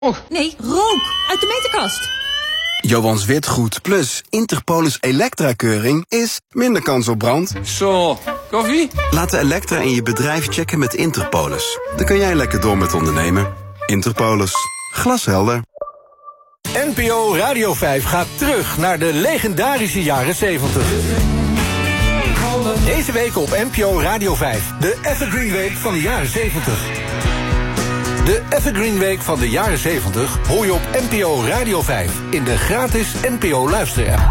Nee, rook! Uit de meterkast! Johans Witgoed plus Interpolis Elektra-keuring is minder kans op brand. Zo, koffie? Laat de Elektra in je bedrijf checken met Interpolis. Dan kun jij lekker door met ondernemen. Interpolis. Glashelder. NPO Radio 5 gaat terug naar de legendarische jaren 70. Deze week op NPO Radio 5. De Evergreen Week van de jaren 70. De Evergreen Week van de jaren 70 hoor je op NPO Radio 5 in de gratis NPO luisterapp.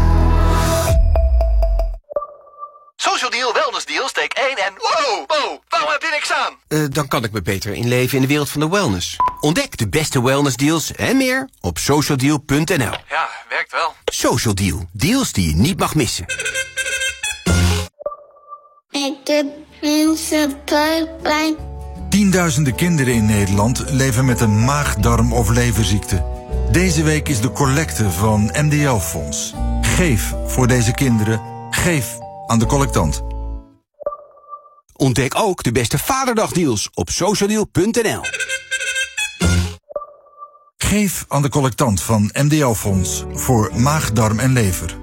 Social Deal, Wellness Deal, steek 1 en... Wow, waarom heb je niks aan? Dan kan ik me beter inleven in de wereld van de wellness. Ontdek de beste wellnessdeals en meer op socialdeal.nl. Ja, werkt wel. Social Deal, deals die je niet mag missen. Ik heb mensen buikpijn. Tienduizenden kinderen in Nederland leven met een maag-darm- of leverziekte. Deze week is de collecte van MDL-fonds. Geef voor deze kinderen. Geef aan de collectant. Ontdek ook de beste Vaderdagdeals op socialdeal.nl. Geef aan de collectant van MDL-fonds voor maag, darm en lever.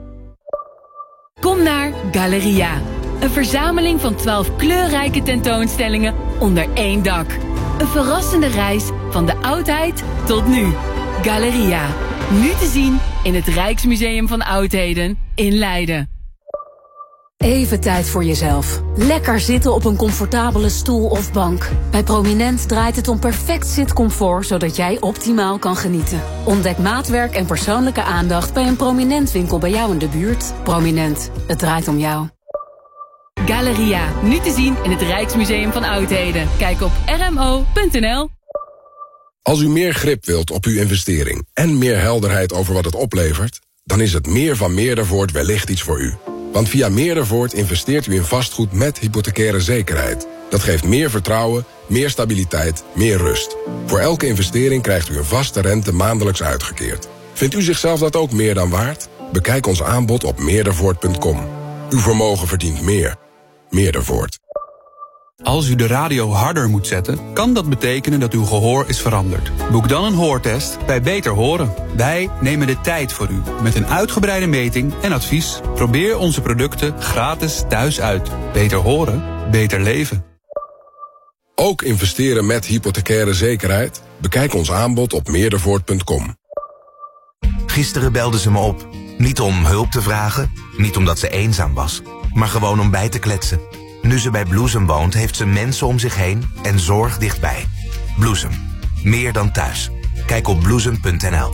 Kom naar Galeria. Een verzameling van 12 kleurrijke tentoonstellingen onder één dak. Een verrassende reis van de oudheid tot nu. Galeria. Nu te zien in het Rijksmuseum van Oudheden in Leiden. Even tijd voor jezelf. Lekker zitten op een comfortabele stoel of bank. Bij Prominent draait het om perfect zitcomfort, zodat jij optimaal kan genieten. Ontdek maatwerk en persoonlijke aandacht bij een Prominent winkel bij jou in de buurt. Prominent, het draait om jou. Galeria, nu te zien in het Rijksmuseum van Oudheden. Kijk op rmo.nl. Als u meer grip wilt op uw investering en meer helderheid over wat het oplevert, dan is het meer van Meerdervoort wellicht iets voor u. Want via Meerdervoort investeert u in vastgoed met hypothecaire zekerheid. Dat geeft meer vertrouwen, meer stabiliteit, meer rust. Voor elke investering krijgt u een vaste rente maandelijks uitgekeerd. Vindt u zichzelf dat ook meer dan waard? Bekijk ons aanbod op meerdervoort.com. Uw vermogen verdient meer. Meerdervoort. Als u de radio harder moet zetten, kan dat betekenen dat uw gehoor is veranderd. Boek dan een hoortest bij Beter Horen. Wij nemen de tijd voor u met een uitgebreide meting en advies. Probeer onze producten gratis thuis uit. Beter horen, beter leven. Ook investeren met hypothecaire zekerheid? Bekijk ons aanbod op meerdervoort.com. Gisteren belde ze me op. Niet om hulp te vragen, niet omdat ze eenzaam was, maar gewoon om bij te kletsen. Nu ze bij Bloesem woont, heeft ze mensen om zich heen en zorg dichtbij. Bloesem. Meer dan thuis. Kijk op bloesem.nl.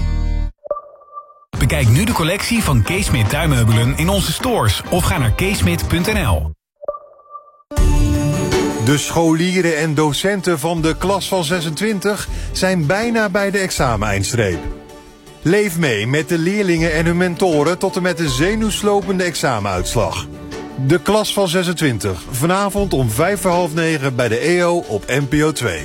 Bekijk nu de collectie van Keesmit tuinmeubelen in onze stores of ga naar keesmit.nl. De scholieren en docenten van de klas van 26 zijn bijna bij de exameneindstreep. Leef mee met de leerlingen en hun mentoren tot en met de zenuwslopende examenuitslag. De klas van 26, vanavond om 8:45 bij de EO op NPO 2.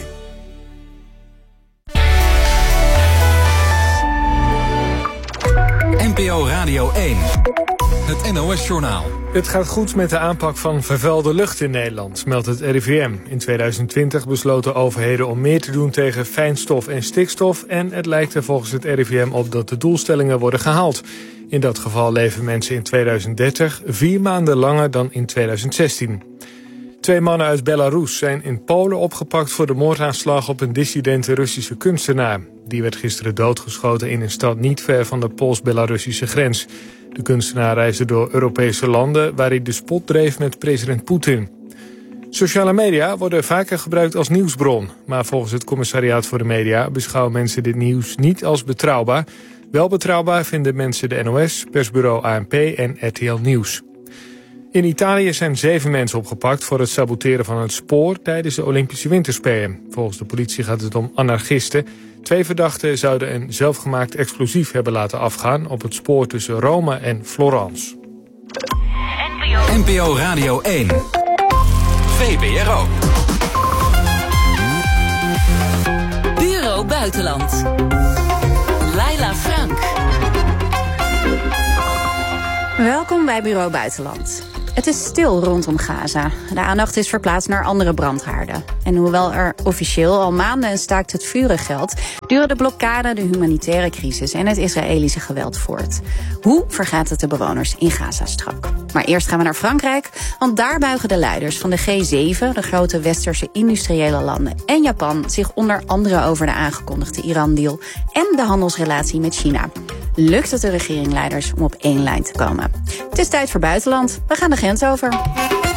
NPO Radio 1. Het NOS-journaal. Het gaat goed met de aanpak van vervuilde lucht in Nederland, meldt het RIVM. In 2020 besloten overheden om meer te doen tegen fijnstof en stikstof. En het lijkt er volgens het RIVM op dat de doelstellingen worden gehaald. In dat geval leven mensen in 2030 4 maanden langer dan in 2016. 2 mannen uit Belarus zijn in Polen opgepakt voor de moordaanslag op een dissidente Russische kunstenaar. Die werd gisteren doodgeschoten in een stad niet ver van de Pools-Belarussische grens. De kunstenaar reisde door Europese landen waar hij de spot dreef met president Poetin. Sociale media worden vaker gebruikt als nieuwsbron. Maar volgens het Commissariaat voor de Media beschouwen mensen dit nieuws niet als betrouwbaar. Wel betrouwbaar vinden mensen de NOS, persbureau ANP en RTL Nieuws. In Italië zijn 7 mensen opgepakt voor het saboteren van het spoor tijdens de Olympische Winterspelen. Volgens de politie gaat het om anarchisten. 2 verdachten zouden een zelfgemaakt explosief hebben laten afgaan op het spoor tussen Rome en Florence. NPO Radio 1. VPRO. Bureau Buitenland. Laila Frank. Welkom bij Bureau Buitenland. Het is stil rondom Gaza. De aandacht is verplaatst naar andere brandhaarden. En hoewel er officieel al maanden een staakt het vuren geldt, duren de blokkade, de humanitaire crisis en het Israëlische geweld voort. Hoe vergaat het de bewoners in Gazastrook? Maar eerst gaan we naar Frankrijk, want daar buigen de leiders van de G7, de grote westerse industriële landen, en Japan zich onder andere over de aangekondigde Iran-deal en de handelsrelatie met China. Lukt het de regeringleiders om op één lijn te komen? Het is tijd voor buitenland. We gaan de grens over. Ce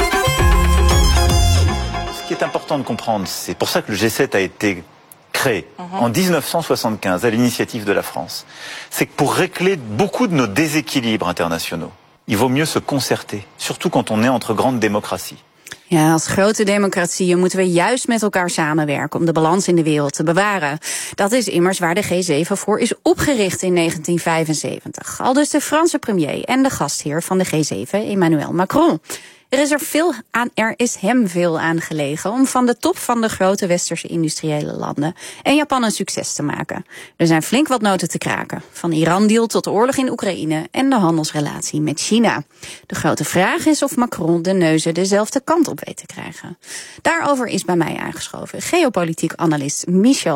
qui est important de comprendre, c'est pour ça que le G7 a été créé en 1975 à l'initiative de la France. C'est que pour régler beaucoup de nos déséquilibres internationaux, il vaut mieux se concerter, surtout quand on est entre grandes démocraties. Ja, als grote democratieën moeten we juist met elkaar samenwerken om de balans in de wereld te bewaren. Dat is immers waar de G7 voor is opgericht in 1975. Aldus de Franse premier en de gastheer van de G7, Emmanuel Macron. Er is hem veel aan gelegen om van de top van de grote westerse industriële landen en Japan een succes te maken. Er zijn flink wat noten te kraken, van Iran-deal tot de oorlog in Oekraïne en de handelsrelatie met China. De grote vraag is of Macron de neuzen dezelfde kant op weet te krijgen. Daarover is bij mij aangeschoven geopolitiek analist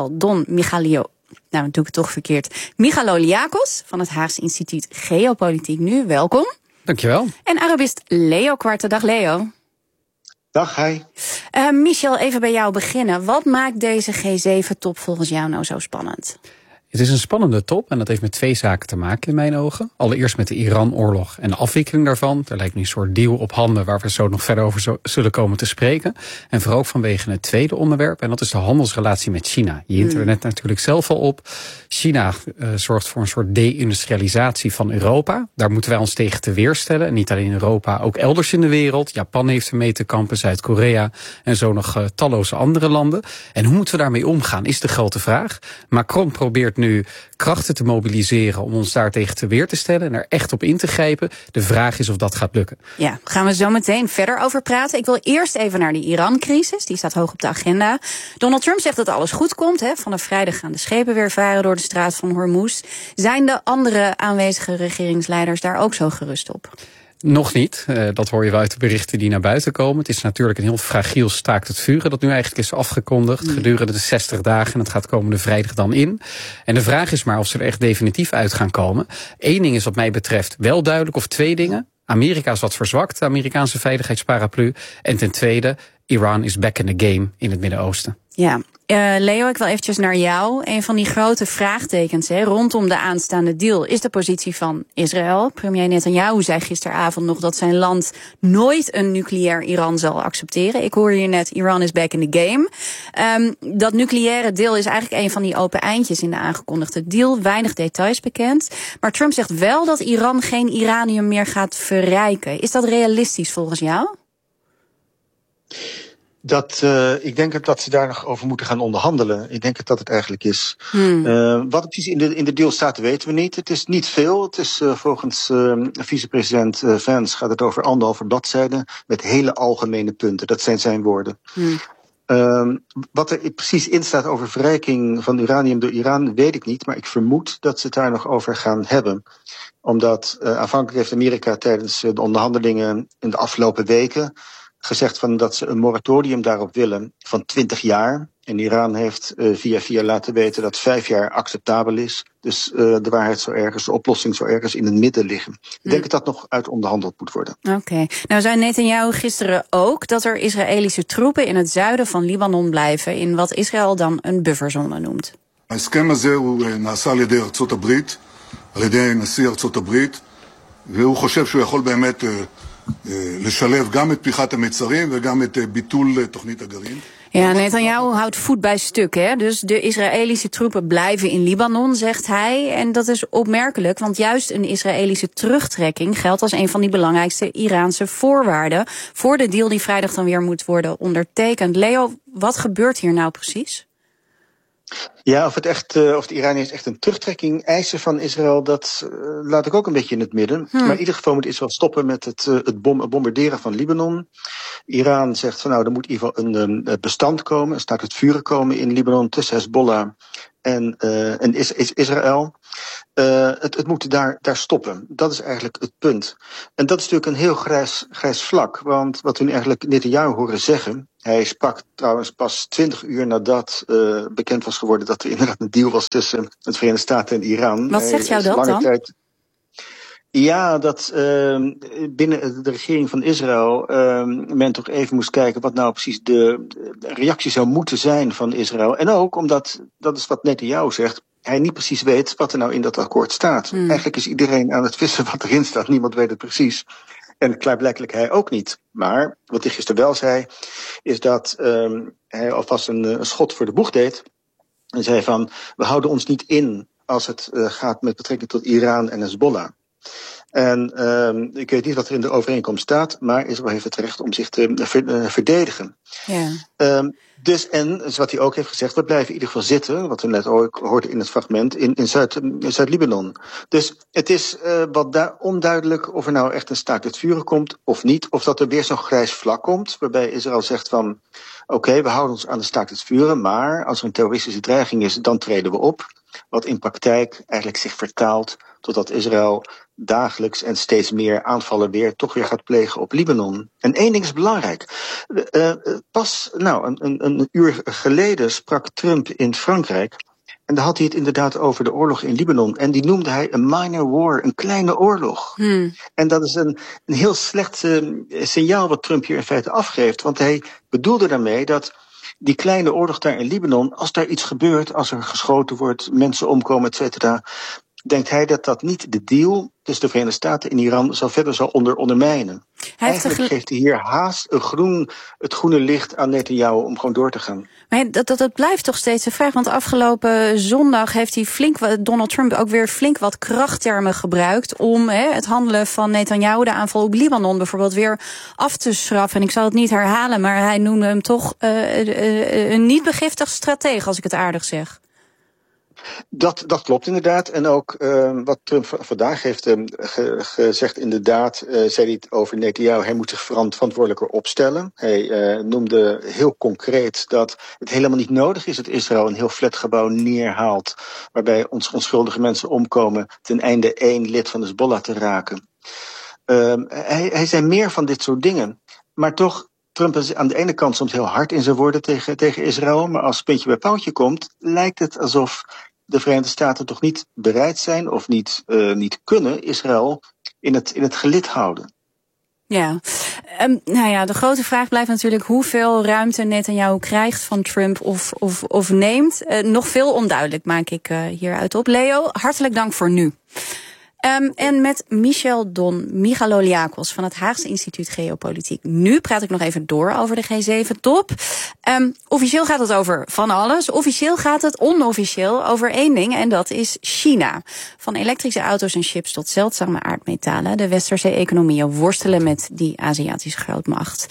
Michaloliakos van het Haagse instituut Geopolitiek Nu. Welkom. Dankjewel. En Arabist Leo Quarte. Dag Leo. Dag, hi. Michel, even bij jou beginnen. Wat maakt deze G7-top volgens jou nou zo spannend? Het is een spannende top en dat heeft met twee zaken te maken in mijn ogen. Allereerst met de Iran-oorlog en de afwikkeling daarvan. Er lijkt nu een soort deal op handen waar we zo nog verder over zullen komen te spreken. En vooral ook vanwege het tweede onderwerp en dat is de handelsrelatie met China. Je hint er net natuurlijk zelf al op. China zorgt voor een soort deindustrialisatie van Europa. Daar moeten wij ons tegen te weerstellen. En niet alleen in Europa, ook elders in de wereld. Japan heeft ermee te kampen, Zuid-Korea en zo nog talloze andere landen. En hoe moeten we daarmee omgaan, is de grote vraag. Macron probeert nu krachten te mobiliseren om ons daartegen te weer te stellen en er echt op in te grijpen. De vraag is of dat gaat lukken. Ja, gaan we zo meteen verder over praten. Ik wil eerst even naar de Iran-crisis. Die staat hoog op de agenda. Donald Trump zegt dat alles goed komt. Vanaf vrijdag gaan de schepen weer varen door de straat van Hormuz. Zijn de andere aanwezige regeringsleiders daar ook zo gerust op? Nog niet. Dat hoor je wel uit de berichten die naar buiten komen. Het is natuurlijk een heel fragiel staakt het vuren dat nu eigenlijk is afgekondigd gedurende de 60 dagen. En dat gaat komende vrijdag dan in. En de vraag is maar of ze er echt definitief uit gaan komen. Eén ding is wat mij betreft wel duidelijk, of twee dingen. Amerika is wat verzwakt, de Amerikaanse veiligheidsparaplu. En ten tweede, Iran is back in the game in het Midden-Oosten. Ja, Leo, ik wil eventjes naar jou. Een van die grote vraagtekens rondom de aanstaande deal is de positie van Israël. Premier Netanyahu zei gisteravond nog dat zijn land nooit een nucleair Iran zal accepteren. Ik hoor hier net, Iran is back in the game. Dat nucleaire deal is eigenlijk een van die open eindjes in de aangekondigde deal. Weinig details bekend. Maar Trump zegt wel dat Iran geen uranium meer gaat verrijken. Is dat realistisch volgens jou? Ik denk dat ze daar nog over moeten gaan onderhandelen. Ik denk dat het eigenlijk is. Wat er precies in de deal staat, weten we niet. Het is niet veel. Het is volgens vicepresident Vance gaat het over 1,5 bladzijde met hele algemene punten. Dat zijn zijn woorden. Wat er precies in staat over verrijking van uranium door Iran, weet ik niet. Maar ik vermoed dat ze het daar nog over gaan hebben. Omdat aanvankelijk heeft Amerika tijdens de onderhandelingen in de afgelopen weken gezegd dat ze een moratorium daarop willen van 20 jaar. En Iran heeft via laten weten dat 5 jaar acceptabel is. Dus de waarheid zou ergens, de oplossing zou ergens in het midden liggen. Ik denk dat dat nog uit onderhandeld moet worden. Oké. Nou zei Netanyahu gisteren ook dat er Israëlische troepen in het zuiden van Libanon blijven in wat Israël dan een bufferzone noemt. ההסכם הזה הוא נעשה על ידי ארצות הברית, על ידי נשיא ארצות הברית, והוא חושב שהוא יכול באמת לשלב גם את פתיחת המצרים וגם את ביטול תוכנית הגרעין. Ja, Netanyahu houdt voet bij stuk, hè. Dus de Israëlische troepen blijven in Libanon, zegt hij. En dat is opmerkelijk, want juist een Israëlische terugtrekking geldt als een van die belangrijkste Iraanse voorwaarden voor de deal die vrijdag dan weer moet worden ondertekend. Leo, wat gebeurt hier nou precies? Ja, of de Iraniërs echt een terugtrekking eisen van Israël, dat laat ik ook een beetje in het midden. Maar in ieder geval moet Israël stoppen met het bombarderen van Libanon. Iran zegt van er moet in ieder geval een bestand komen, een staakt het vuren komen in Libanon tussen Hezbollah en Israël. Het moet daar stoppen. Dat is eigenlijk het punt. En dat is natuurlijk een heel grijs vlak. Want wat we nu eigenlijk Netanyahu horen zeggen... Hij sprak trouwens pas 20 uur nadat bekend was geworden... dat er inderdaad een deal was tussen de Verenigde Staten en Iran. Wat zegt jou dat dan? Ja, dat binnen de regering van Israël men toch even moest kijken wat nou precies de reactie zou moeten zijn van Israël. En ook omdat, dat is wat Netanyahu zegt, hij niet precies weet wat er nou in dat akkoord staat. Eigenlijk is iedereen aan het vissen wat erin staat, niemand weet het precies. En klaarblijkelijk hij ook niet. Maar wat hij gisteren wel zei, is dat hij alvast een schot voor de boeg deed. En zei van, we houden ons niet in als het gaat met betrekking tot Iran en Hezbollah. En ik weet niet wat er in de overeenkomst staat, maar Israël heeft het recht om zich te verdedigen. Ja. Dus, en wat hij ook heeft gezegd, we blijven in ieder geval zitten, wat we net ook hoorden in het fragment, in Zuid-Libanon. Dus het is wat onduidelijk of er nou echt een staakt het vuren komt of niet, of dat er weer zo'n grijs vlak komt, waarbij Israël zegt van, oké, we houden ons aan de staakt het vuren, maar als er een terroristische dreiging is, dan treden we op. Wat in praktijk eigenlijk zich vertaalt totdat Israël dagelijks en steeds meer aanvallen toch weer gaat plegen op Libanon. En één ding is belangrijk. Pas een uur geleden sprak Trump in Frankrijk. En daar had hij het inderdaad over de oorlog in Libanon. En die noemde hij een minor war, een kleine oorlog. En dat is een heel slecht signaal wat Trump hier in feite afgeeft. Want hij bedoelde daarmee dat die kleine oorlog daar in Libanon, als daar iets gebeurt, als er geschoten wordt, mensen omkomen, et cetera, denkt hij dat dat niet de deal tussen de Verenigde Staten en Iran verder zal ondermijnen. Eigenlijk geeft hij hier haast het groene licht aan Netanyahu om gewoon door te gaan. Maar dat blijft toch steeds de vraag, want afgelopen zondag heeft hij Donald Trump ook weer flink wat krachttermen gebruikt om het handelen van Netanyahu, de aanval op Libanon bijvoorbeeld, weer af te schraffen. En ik zal het niet herhalen, maar hij noemde hem toch een niet begiftigd stratege, als ik het aardig zeg. Dat klopt inderdaad. En ook wat Trump vandaag heeft gezegd, inderdaad, zei hij het over Netanyahu. Hij moet zich verantwoordelijker opstellen. Hij noemde heel concreet dat het helemaal niet nodig is dat Israël een heel flatgebouw neerhaalt, waarbij onschuldige mensen omkomen, ten einde 1 lid van Hezbollah te raken. Hij zei meer van dit soort dingen. Maar toch, Trump is aan de ene kant soms heel hard in zijn woorden tegen Israël, maar als het puntje bij paaltje komt, lijkt het alsof de Verenigde Staten toch niet bereid zijn of niet kunnen Israël in het gelid houden. Ja, de grote vraag blijft natuurlijk hoeveel ruimte Netanyahu krijgt van Trump of neemt. Nog veel onduidelijk maak ik hieruit op. Leo, hartelijk dank voor nu. En met Michel Michaloliakos van het Haagse Instituut Geopolitiek. Nu praat ik nog even door over de G7-top. Officieel gaat het over van alles. Officieel gaat het onofficieel over één ding, en dat is China. Van elektrische auto's en chips tot zeldzame aardmetalen. De westerse economieën worstelen met die Aziatische grootmacht.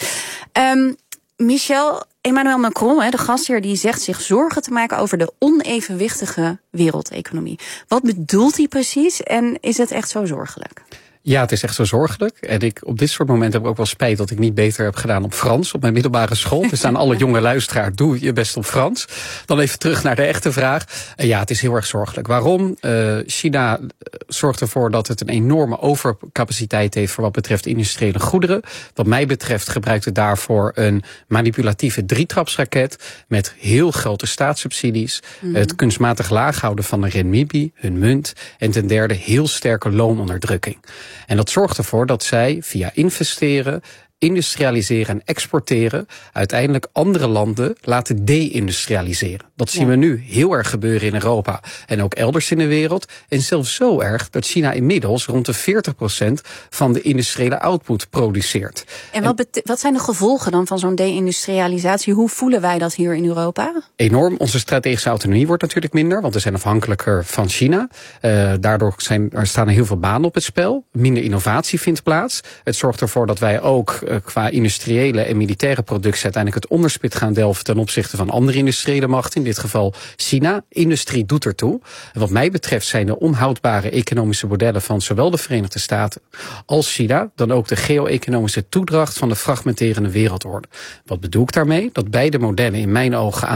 Michel, Emmanuel Macron, de gastheer, die zegt zich zorgen te maken over de onevenwichtige wereldeconomie. Wat bedoelt hij precies en is het echt zo zorgelijk? Ja, het is echt zo zorgelijk. En op dit soort momenten heb ik ook wel spijt dat ik niet beter heb gedaan op Frans op mijn middelbare school. Dus aan alle jonge luisteraars, doe je best op Frans. Dan even terug naar de echte vraag. Ja, het is heel erg zorgelijk. Waarom? China zorgt ervoor dat het een enorme overcapaciteit heeft voor wat betreft industriële goederen. Wat mij betreft gebruikt het daarvoor een manipulatieve 3-trapsraket met heel grote staatssubsidies. Het kunstmatig laag houden van de renminbi, hun munt. En ten derde heel sterke loononderdrukking. En dat zorgt ervoor dat zij via investeren, industrialiseren en exporteren uiteindelijk andere landen laten deindustrialiseren. Dat zien we nu heel erg gebeuren in Europa en ook elders in de wereld. En zelfs zo erg dat China inmiddels rond de 40% van de industriële output produceert. En wat zijn de gevolgen dan van zo'n deindustrialisatie? Hoe voelen wij dat hier in Europa? Enorm. Onze strategische autonomie wordt natuurlijk minder, want we zijn afhankelijker van China. Daardoor staan er heel veel banen op het spel. Minder innovatie vindt plaats. Het zorgt ervoor dat wij ook qua industriële en militaire productie uiteindelijk het onderspit gaan delven ten opzichte van andere industriële machten, in dit geval China. Industrie doet ertoe. En wat mij betreft zijn de onhoudbare economische modellen van zowel de Verenigde Staten als China dan ook de geo-economische toedracht van de fragmenterende wereldorde. Wat bedoel ik daarmee? Dat beide modellen in mijn ogen aan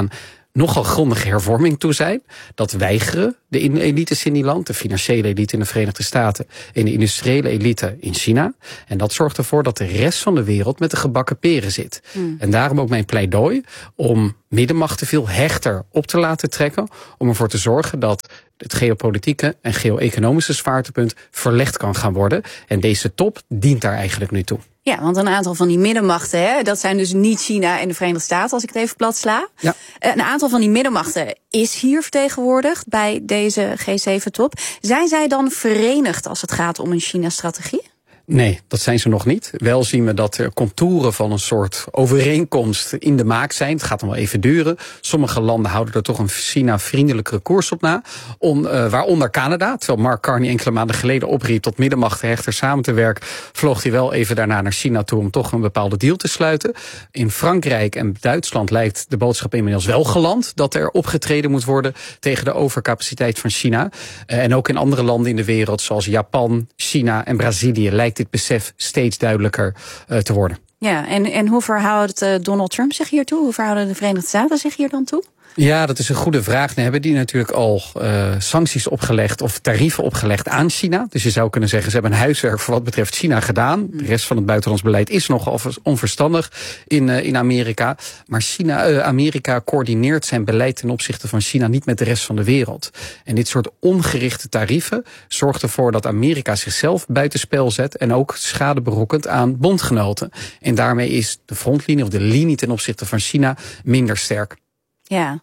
nogal grondige hervorming toe zijn. Dat weigeren de elites in die land, de financiële elite in de Verenigde Staten en de industriële elite in China. En dat zorgt ervoor dat de rest van de wereld met de gebakken peren zit. En daarom ook mijn pleidooi om middenmachten veel hechter op te laten trekken, om ervoor te zorgen dat het geopolitieke en geo-economische zwaartepunt verlegd kan gaan worden. En deze top dient daar eigenlijk nu toe. Ja, want een aantal van die middenmachten, dat zijn dus niet China en de Verenigde Staten, als ik het even plat sla. Ja. Een aantal van die middenmachten is hier vertegenwoordigd bij deze G7-top. Zijn zij dan verenigd als het gaat om een China-strategie? Nee, dat zijn ze nog niet. Wel zien we dat er contouren van een soort overeenkomst in de maak zijn. Het gaat nog wel even duren. Sommige landen houden er toch een China-vriendelijkere koers op na. Waaronder Canada. Terwijl Mark Carney enkele maanden geleden opriep tot middenmachten hechter samen te werken, vloog hij wel even daarna naar China toe om toch een bepaalde deal te sluiten. In Frankrijk en Duitsland lijkt de boodschap inmiddels wel geland dat er opgetreden moet worden tegen de overcapaciteit van China. En ook in andere landen in de wereld, zoals Japan, China en Brazilië, lijkt dit besef steeds duidelijker te worden. Ja, en hoe verhoudt Donald Trump zich hiertoe? Hoe verhouden de Verenigde Staten zich hier dan toe? Ja, dat is een goede vraag. Dan hebben die natuurlijk al sancties opgelegd of tarieven opgelegd aan China. Dus je zou kunnen zeggen, ze hebben een huiswerk voor wat betreft China gedaan. De rest van het buitenlands beleid is nogal onverstandig in Amerika. Maar Amerika coördineert zijn beleid ten opzichte van China niet met de rest van de wereld. En dit soort ongerichte tarieven zorgt ervoor dat Amerika zichzelf buitenspel zet en ook schade berokkent aan bondgenoten. En daarmee is de frontlinie of de linie ten opzichte van China minder sterk. Ja.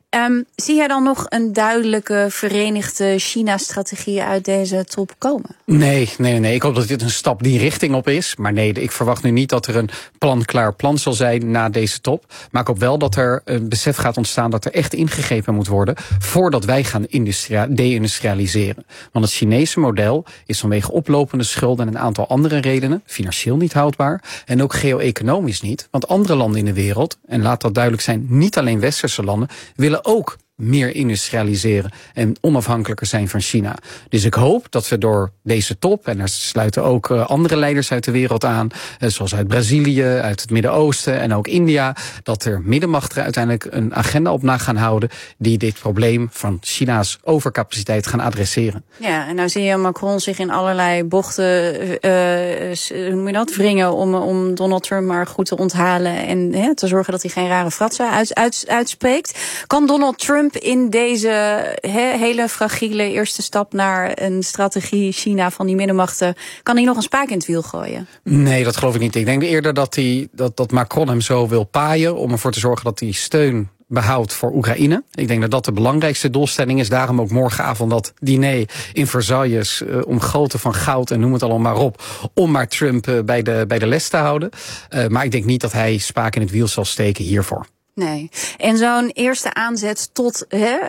Zie jij dan nog een duidelijke verenigde China-strategie uit deze top komen? Nee. Ik hoop dat dit een stap die richting op is. Maar nee, ik verwacht nu niet dat er een klaar plan zal zijn na deze top. Maar ik hoop wel dat er een besef gaat ontstaan dat er echt ingegrepen moet worden voordat wij gaan deindustrialiseren. Want het Chinese model is vanwege oplopende schulden en een aantal andere redenen financieel niet houdbaar. En ook geo-economisch niet. Want andere landen in de wereld, en laat dat duidelijk zijn, niet alleen westerse landen, willen ook meer industrialiseren en onafhankelijker zijn van China. Dus ik hoop dat we door deze top, en daar sluiten ook andere leiders uit de wereld aan, zoals uit Brazilië, uit het Midden-Oosten en ook India, dat er middenmachten uiteindelijk een agenda op na gaan houden die dit probleem van China's overcapaciteit gaan adresseren. Ja, en nou zie je Macron zich in allerlei bochten wringen om Donald Trump maar goed te onthalen en te zorgen dat hij geen rare fratsen uitspreekt. Kan Donald Trump in deze hele fragiele eerste stap naar een strategie China van die middenmachten, kan hij nog een spaak in het wiel gooien? Nee, dat geloof ik niet. Ik denk eerder dat Macron hem zo wil paaien om ervoor te zorgen dat hij steun behoudt voor Oekraïne. Ik denk dat dat de belangrijkste doelstelling is. Daarom ook morgenavond dat diner in Versailles omgoten van goud en noem het allemaal maar op, om maar Trump bij de les te houden. Maar ik denk niet dat hij spaak in het wiel zal steken hiervoor. Nee. En zo'n eerste aanzet tot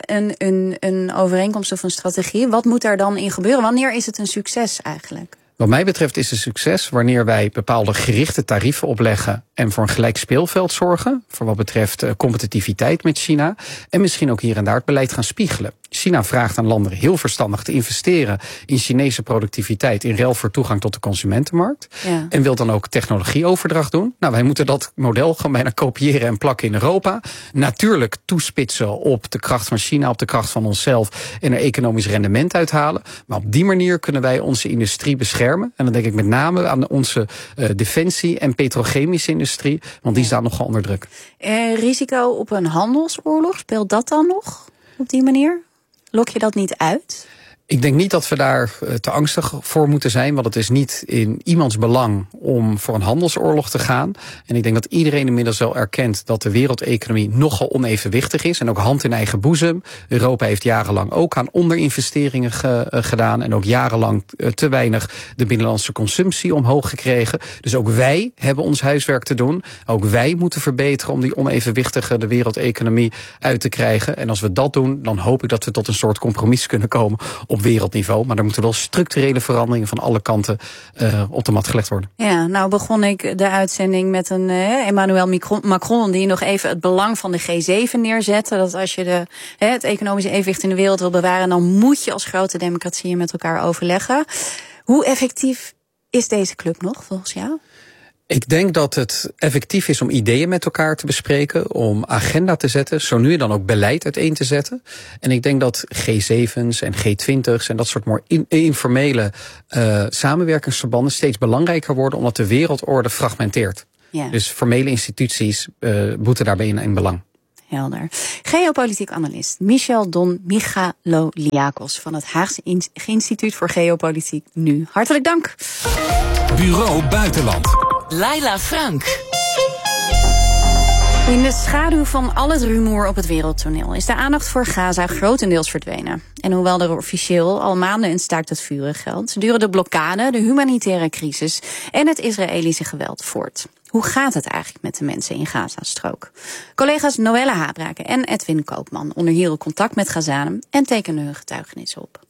een overeenkomst of een strategie, wat moet daar dan in gebeuren? Wanneer is het een succes eigenlijk? Wat mij betreft is het succes wanneer wij bepaalde gerichte tarieven opleggen en voor een gelijk speelveld zorgen, voor wat betreft competitiviteit met China, en misschien ook hier en daar het beleid gaan spiegelen. China vraagt aan landen heel verstandig te investeren in Chinese productiviteit in ruil voor toegang tot de consumentenmarkt. Ja. En wil dan ook technologieoverdracht doen. Nou, wij moeten dat model gewoon bijna kopiëren en plakken in Europa. Natuurlijk toespitsen op de kracht van China, op de kracht van onszelf en er economisch rendement uithalen. Maar op die manier kunnen wij onze industrie beschermen. En dan denk ik met name aan onze defensie- en petrochemische industrie, want die staan nogal onder druk. Risico op een handelsoorlog, speelt dat dan nog op die manier? Lok je dat niet uit? Ik denk niet dat we daar te angstig voor moeten zijn, want het is niet in iemands belang om voor een handelsoorlog te gaan. En ik denk dat iedereen inmiddels wel erkent dat de wereldeconomie nogal onevenwichtig is en ook hand in eigen boezem. Europa heeft jarenlang ook aan onderinvesteringen gedaan en ook jarenlang te weinig de binnenlandse consumptie omhoog gekregen. Dus ook wij hebben ons huiswerk te doen. Ook wij moeten verbeteren om die onevenwichtige de wereldeconomie uit te krijgen. En als we dat doen, dan hoop ik dat we tot een soort compromis kunnen komen op wereldniveau. Maar er moeten wel structurele veranderingen van alle kanten op de mat gelegd worden. Ja, nou begon ik de uitzending met een Emmanuel Macron die nog even het belang van de G7 neerzette. Dat als je het economische evenwicht in de wereld wil bewaren, dan moet je als grote democratieën met elkaar overleggen. Hoe effectief is deze club nog volgens jou? Ik denk dat het effectief is om ideeën met elkaar te bespreken, om agenda te zetten, zo nu en dan ook beleid uiteen te zetten. En ik denk dat G7's en G20's en dat soort meer informele samenwerkingsverbanden steeds belangrijker worden, omdat de wereldorde fragmenteert. Ja. Dus formele instituties boeten daarbij in belang. Helder. Geopolitiek analist Michel Don Michaloliakos van het Haagse Instituut voor Geopolitiek Nu. Hartelijk dank. Bureau Buitenland. Laila Frank. In de schaduw van al het rumoer op het wereldtoneel is de aandacht voor Gaza grotendeels verdwenen. En hoewel er officieel al maanden een staakt het vuren geldt, duren de blokkade, de humanitaire crisis en het Israëlische geweld voort. Hoe gaat het eigenlijk met de mensen in Gazastrook? Collega's Noelle Habraken en Edwin Koopman onderhielden contact met Gazanen en tekenden hun getuigenis op.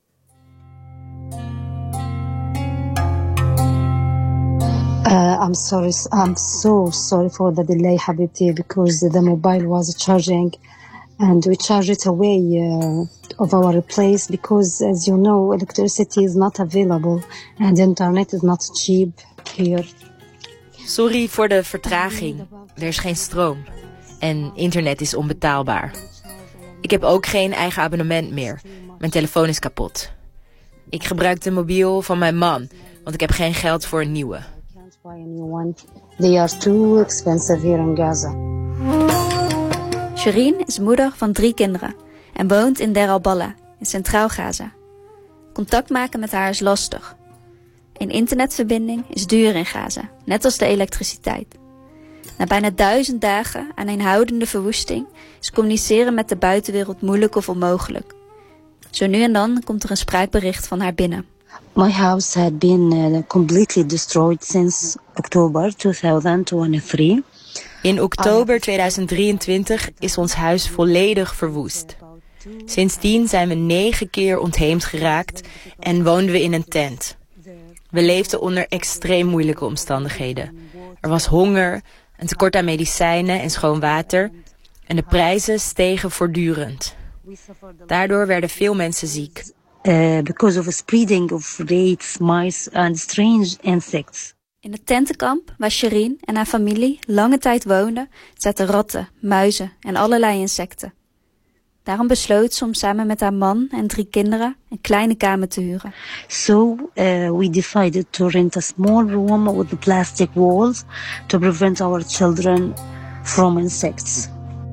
I'm so sorry for the delay, Habibti, because the mobile was charging and we charge it away of our place because, as you know, electricity is not available and internet is not cheap here. Sorry voor de vertraging. Er is geen stroom. En internet is onbetaalbaar. Ik heb ook geen eigen abonnement meer. Mijn telefoon is kapot. Ik gebruik de mobiel van mijn man, want ik heb geen geld voor een nieuwe. They are too expensive here in Gaza. Shireen is moeder van 3 kinderen en woont in Der al-Bala in Centraal Gaza. Contact maken met haar is lastig. Een internetverbinding is duur in Gaza, net als de elektriciteit. Na bijna 1000 dagen aan eenhoudende verwoesting is communiceren met de buitenwereld moeilijk of onmogelijk. Zo nu en dan komt er een spraakbericht van haar binnen. My house had been completely destroyed since October 2023. In oktober 2023 is ons huis volledig verwoest. Sindsdien zijn we 9 keer ontheemd geraakt en woonden we in een tent. We leefden onder extreem moeilijke omstandigheden. Er was honger, een tekort aan medicijnen en schoon water en de prijzen stegen voortdurend. Daardoor werden veel mensen ziek. Because of a spreading of rats, mice and strange insects. In het tentenkamp waar Shireen en haar familie lange tijd woonden, zaten ratten, muizen en allerlei insecten. Daarom besloot ze om samen met haar man en 3 kinderen een kleine kamer te huren. So we decided to rent a small room with plastic walls to prevent our children from insects.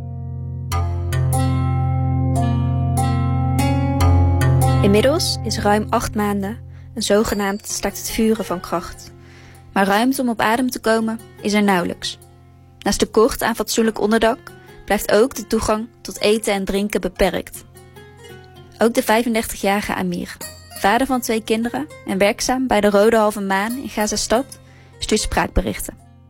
Inmiddels is ruim 8 maanden een zogenaamd staakt het vuren van kracht. Maar ruimte om op adem te komen is er nauwelijks. Naast tekort aan fatsoenlijk onderdak blijft ook de toegang tot eten en drinken beperkt. Ook de 35-jarige Amir, vader van 2 kinderen en werkzaam bij de Rode Halve Maan in Gazastad, stuurt spraakberichten.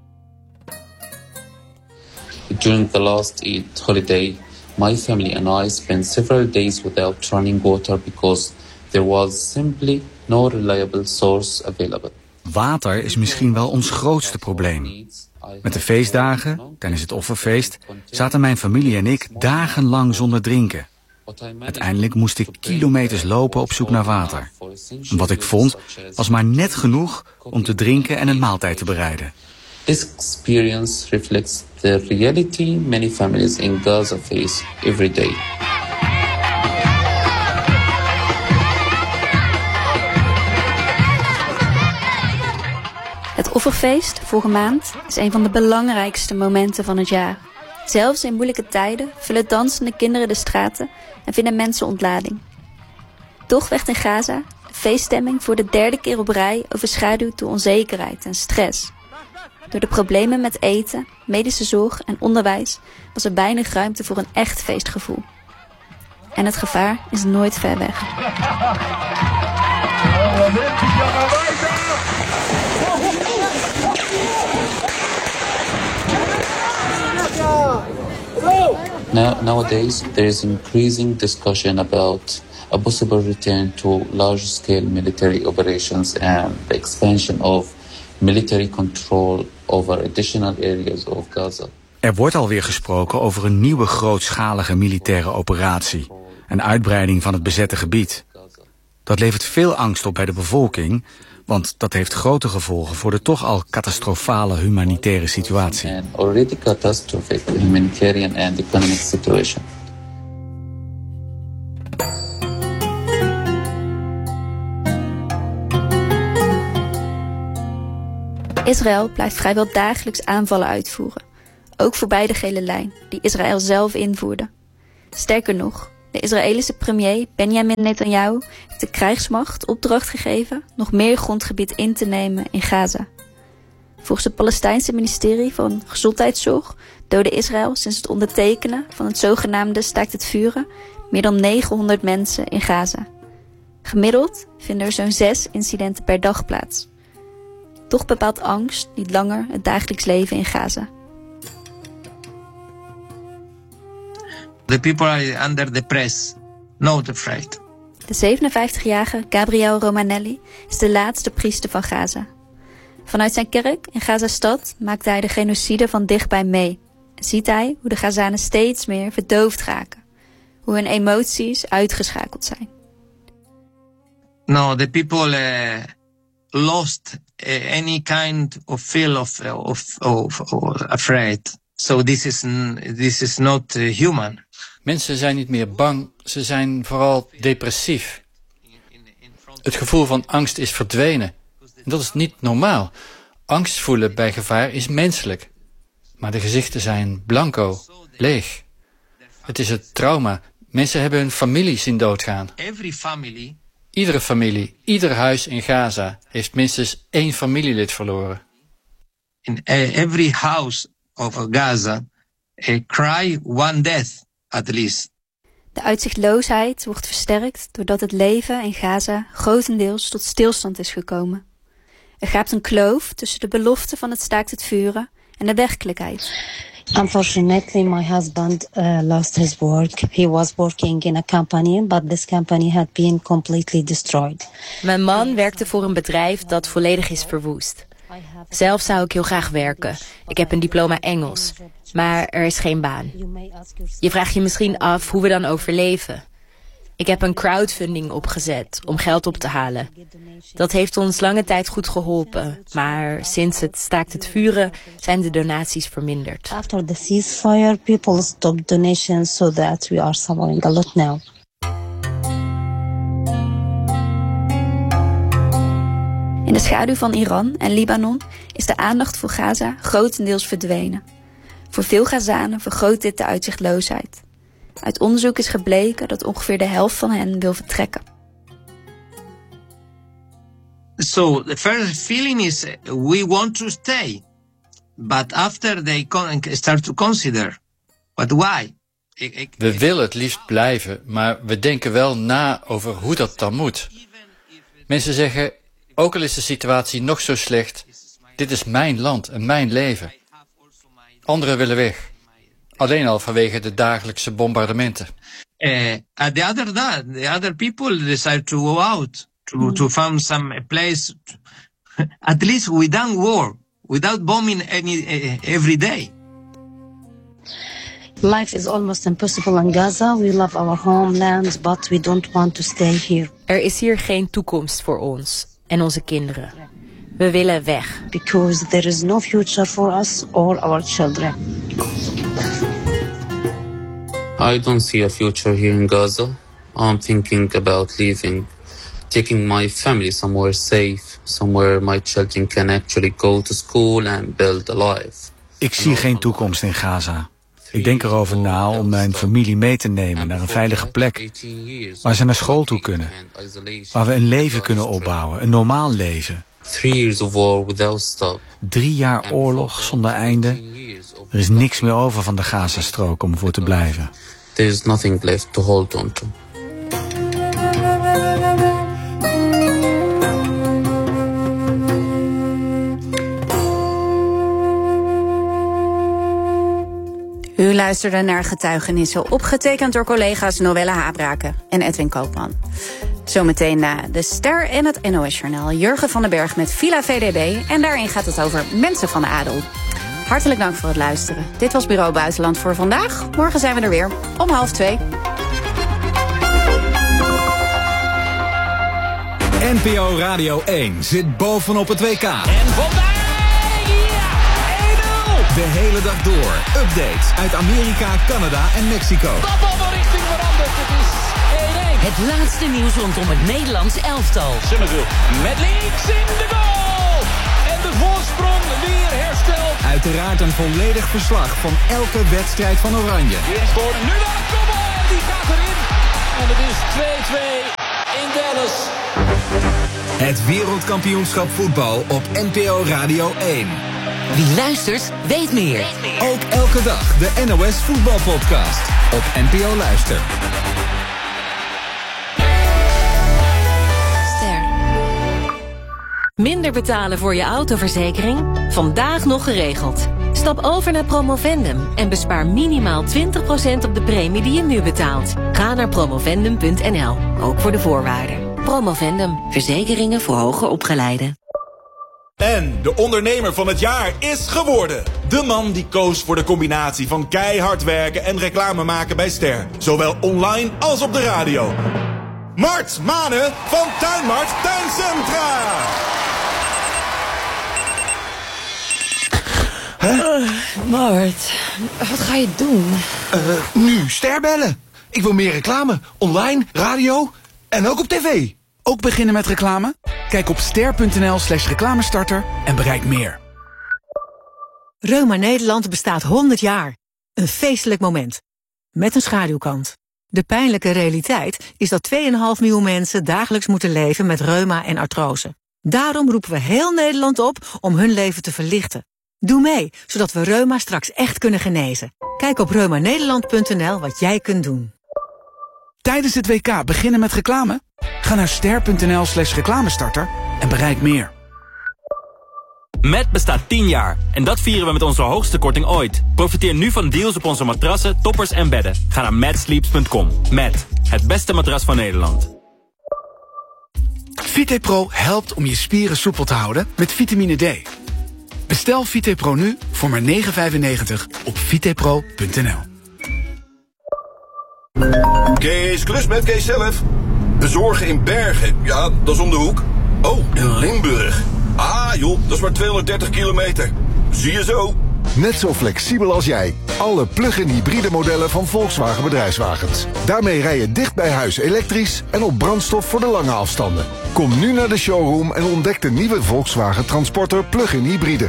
During the last Eid holiday, my family and I spent several days without running water because there was simply no reliable source available. Water is misschien wel ons grootste probleem. Met de feestdagen, tijdens het offerfeest, zaten mijn familie en ik dagenlang zonder drinken. Uiteindelijk moest ik kilometers lopen op zoek naar water. En wat ik vond, was maar net genoeg om te drinken en een maaltijd te bereiden. This experience reflects the reality many families in Gaza face every day. Het offerfeest vorige maand is een van de belangrijkste momenten van het jaar. Zelfs in moeilijke tijden vullen dansende kinderen de straten en vinden mensen ontlading. Toch werd in Gaza de feeststemming voor de 3e keer op rij overschaduwd door onzekerheid en stress. Door de problemen met eten, medische zorg en onderwijs was er weinig ruimte voor een echt feestgevoel. En het gevaar is nooit ver weg. Nowadays, there is increasing discussion about a possible return to large-scale military operations and the expansion of military control over additional areas of Gaza. Er wordt alweer gesproken over een nieuwe grootschalige militaire operatie. Een uitbreiding van het bezette gebied. Dat levert veel angst op bij de bevolking, want dat heeft grote gevolgen voor de toch al catastrofale humanitaire situatie. Already catastrophic humanitarian and economic situation. Israël blijft vrijwel dagelijks aanvallen uitvoeren. Ook voorbij de gele lijn, die Israël zelf invoerde. Sterker nog, de Israëlische premier Benjamin Netanyahu heeft de krijgsmacht opdracht gegeven nog meer grondgebied in te nemen in Gaza. Volgens het Palestijnse ministerie van Gezondheidszorg doodde Israël sinds het ondertekenen van het zogenaamde staakt het vuren meer dan 900 mensen in Gaza. Gemiddeld vinden er zo'n 6 incidenten per dag plaats. Toch bepaalt angst niet langer het dagelijks leven in Gaza. The people are under the press, not afraid. De 57-jarige Gabriel Romanelli is de laatste priester van Gaza. Vanuit zijn kerk in Gaza-stad maakt hij de genocide van dichtbij mee. En ziet hij hoe de Gazanen steeds meer verdoofd raken. Hoe hun emoties uitgeschakeld zijn. No, the people lost any kind of feel of afraid. So this is not human. Mensen zijn niet meer bang, ze zijn vooral depressief. Het gevoel van angst is verdwenen. En dat is niet normaal. Angst voelen bij gevaar is menselijk. Maar de gezichten zijn blanco, leeg. Het is het trauma. Mensen hebben hun familie zien doodgaan. Iedere familie, ieder huis in Gaza heeft minstens 1 familielid verloren. In every house of Gaza, cry one death at least. De uitzichtloosheid wordt versterkt doordat het leven in Gaza grotendeels tot stilstand is gekomen. Er gaapt een kloof tussen de belofte van het staakt het vuren en de werkelijkheid. Unfortunately, my husband lost his work. He was working in a company, but this company had been completely destroyed. Mijn man werkte voor een bedrijf dat volledig is verwoest. Zelf zou ik heel graag werken. Ik heb een diploma Engels, maar er is geen baan. Je vraagt je misschien af hoe we dan overleven. Ik heb een crowdfunding opgezet om geld op te halen. Dat heeft ons lange tijd goed geholpen, maar sinds het staakt het vuren zijn de donaties verminderd. After the ceasefire, people stopped donations, so that we are suffering a lot now. In de schaduw van Iran en Libanon is de aandacht voor Gaza grotendeels verdwenen. Voor veel Gazanen vergroot dit de uitzichtloosheid. Uit onderzoek is gebleken dat ongeveer de helft van hen wil vertrekken. So the first feeling is we want to stay, but after they start to consider, but why? We willen het liefst blijven, maar we denken wel na over hoe dat dan moet. Mensen zeggen, ook al is de situatie nog zo slecht, dit is mijn land en mijn leven. Anderen willen weg. Alleen al vanwege de dagelijkse bombardementen. At the other people decide to go out, to find some place, at least without war, without bombing every day. Life is almost impossible in Gaza. We love our homeland, but we don't want to stay here. Er is hier geen toekomst voor ons en onze kinderen. We willen weg. Because there is no future for us or our children. I don't see a future here in Gaza. I'm thinking about leaving, taking my family somewhere safe, somewhere my children can actually go to school and build a life. Ik zie geen toekomst in Gaza. Ik denk erover na om mijn familie mee te nemen naar een veilige plek, waar ze naar school toe kunnen, waar we een leven kunnen opbouwen, een normaal leven. 3 years of war without stop. 3 jaar oorlog zonder einde. Er is niks meer over van de Gazastrook om voor te blijven. There is nothing left to hold on to. U luisterde naar getuigenissen opgetekend door collega's Noelle Habraken en Edwin Koopman. Zometeen na de Ster en het NOS-journaal Jurgen van den Berg met Villa VDB. En daarin gaat het over mensen van de adel. Hartelijk dank voor het luisteren. Dit was Bureau Buitenland voor vandaag. Morgen zijn we er weer om 1:30. NPO Radio 1 zit bovenop het WK. En voorbij! Ja! 1-0! De hele dag door. Updates uit Amerika, Canada en Mexico. De bal van richting veranderd. Het is 1-1. Het laatste nieuws rondom het Nederlands elftal. Summerville met links in de goal. En de voorsprong weer hersteld. Uiteraard een volledig verslag van elke wedstrijd van Oranje. Hier is Gordon. Nu wel een kopbal. En die gaat erin. En het is 2-2 in Dallas. Het wereldkampioenschap voetbal op NPO Radio 1. Wie luistert, weet meer. Ook elke dag de NOS voetbalpodcast op NPO Luister. Minder betalen voor je autoverzekering? Vandaag nog geregeld. Stap over naar Promovendum en bespaar minimaal 20% op de premie die je nu betaalt. Ga naar promovendum.nl, ook voor de voorwaarden. Promovendum, verzekeringen voor hoger opgeleiden. En de ondernemer van het jaar is geworden. De man die koos voor de combinatie van keihard werken en reclame maken bij Ster. Zowel online als op de radio. Mart Manen van Tuinmart Tuincentra. Mart, wat ga je doen? Nu Ster bellen. Ik wil meer reclame. Online, radio en ook op tv. Ook beginnen met reclame? Kijk op ster.nl/reclamestarter en bereik meer. Reuma Nederland bestaat 100 jaar. Een feestelijk moment. Met een schaduwkant. De pijnlijke realiteit is dat 2,5 miljoen mensen dagelijks moeten leven met reuma en artrose. Daarom roepen we heel Nederland op om hun leven te verlichten. Doe mee, zodat we reuma straks echt kunnen genezen. Kijk op reumanederland.nl wat jij kunt doen. Tijdens het WK beginnen met reclame? Ga naar ster.nl/reclamestarter en bereik meer. Met bestaat 10 jaar en dat vieren we met onze hoogste korting ooit. Profiteer nu van deals op onze matrassen, toppers en bedden. Ga naar matsleeps.com. Met het beste matras van Nederland. VitePro helpt om je spieren soepel te houden met vitamine D. Bestel VitePro nu voor maar €9,95 op vitepro.nl. Kees klus met Kees zelf. Bezorgen in Bergen, ja, dat is om de hoek. Oh, in Limburg. Ah joh, dat is maar 230 kilometer. Zie je zo. Net zo flexibel als jij. Alle plug-in hybride modellen van Volkswagen Bedrijfswagens. Daarmee rij je dicht bij huis elektrisch en op brandstof voor de lange afstanden. Kom nu naar de showroom en ontdek de nieuwe Volkswagen Transporter plug-in hybride.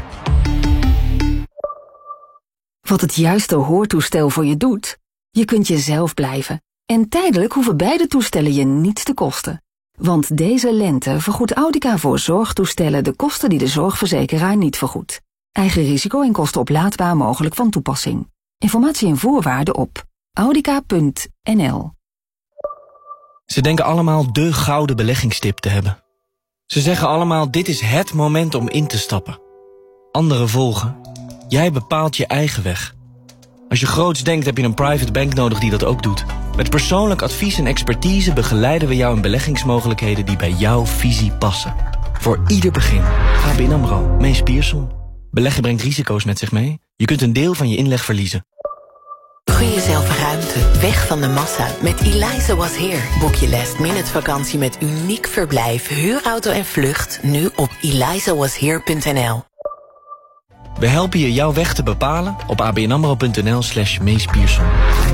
Wat het juiste hoortoestel voor je doet? Je kunt jezelf blijven. En tijdelijk hoeven beide toestellen je niets te kosten. Want deze lente vergoedt Audica voor zorgtoestellen de kosten die de zorgverzekeraar niet vergoedt. Eigen risico en kosten oplaadbaar mogelijk van toepassing. Informatie en voorwaarden op audica.nl. Ze denken allemaal de gouden beleggingstip te hebben. Ze zeggen allemaal dit is het moment om in te stappen. Anderen volgen. Jij bepaalt je eigen weg. Als je groots denkt heb je een private bank nodig die dat ook doet. Met persoonlijk advies en expertise begeleiden we jou in beleggingsmogelijkheden die bij jouw visie passen. Voor ieder begin. ABN AMRO, Mees Pierson. Beleggen brengt risico's met zich mee. Je kunt een deel van je inleg verliezen. Gun jezelf ruimte, weg van de massa. Met Eliza Was Here boek je last-minute vakantie met uniek verblijf, huurauto en vlucht. Nu op elizawashere.nl. We helpen je jouw weg te bepalen op abnamro.nl/Mees Pierson.